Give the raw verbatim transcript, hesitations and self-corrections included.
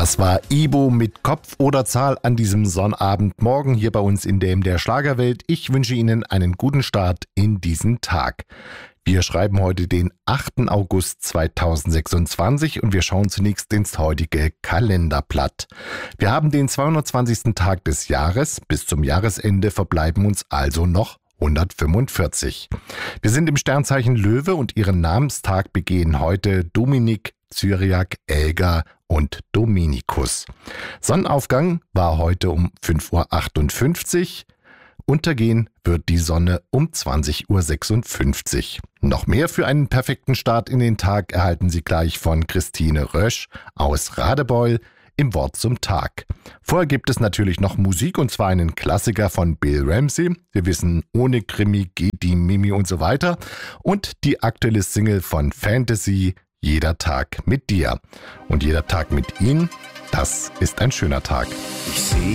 Das war Ibo mit Kopf oder Zahl an diesem Sonnabendmorgen hier bei uns in der M D R Schlagerwelt. Ich wünsche Ihnen einen guten Start in diesen Tag. Wir schreiben heute den achten August zweitausendsechsundzwanzig und wir schauen zunächst ins heutige Kalenderblatt. Wir haben den zweihundertzwanzigsten Tag des Jahres. Bis zum Jahresende verbleiben uns also noch hundertfünfundvierzig. Wir sind im Sternzeichen Löwe und ihren Namenstag begehen heute Dominik, Cyriak, Elga und Dominikus. Sonnenaufgang war heute um fünf Uhr achtundfünfzig. Untergehen wird die Sonne um zwanzig Uhr sechsundfünfzig. Noch mehr für einen perfekten Start in den Tag erhalten Sie gleich von Christine Rösch aus Radebeul im Wort zum Tag. Vorher gibt es natürlich noch Musik und zwar einen Klassiker von Bill Ramsey. Wir wissen, ohne Krimi geht die Mimi und so weiter. Und die aktuelle Single von Fantasy, Jeder Tag mit dir. Und jeder Tag mit Ihnen, das ist ein schöner Tag. Ich sehe